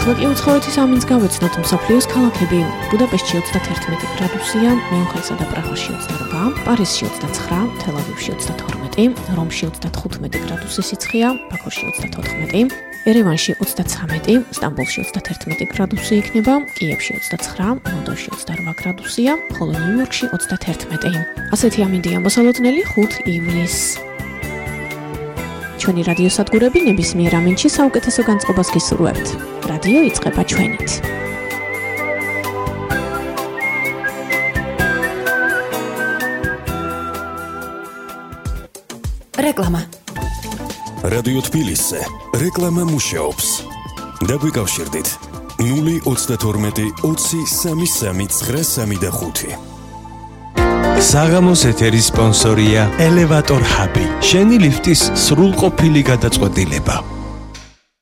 ახლა უცხოეთის ამინს გავეცნოთ მსოფლიოს ქალაქები. ბუდაპეშტში 31 გრადუსია, მიუნხენსა და პრაღაში 28, პარიზში 29, თელ-ავივში 32, რომში 35 გრადუსი სიცხეა, ბაქოში 34, ერევანში 33, სტამბოლში 31 გრადუსი იქნება, კიევში 29, ლონდონში 28 გრადუსია, ხოლო ნიუ-იორკში 31. ასეთი ამინდია მოსალოდნელი 5 ივლისს. ჩვენი რადიო სადგურები ნებისმიერ ამინდში საუკეთესო განწყობას გისურვებთ. რადიო იწყება ჩვენით. რეკლამა. რადიო თბილისზე რეკლამა მუშაობს. დაგვიკავშირდით 032 20 33 935. საღამოს ეთერის სპონსორია ელევატორ ჰაბი. შენი ლიფტის სრულყოფილი გადაწყვეტილება.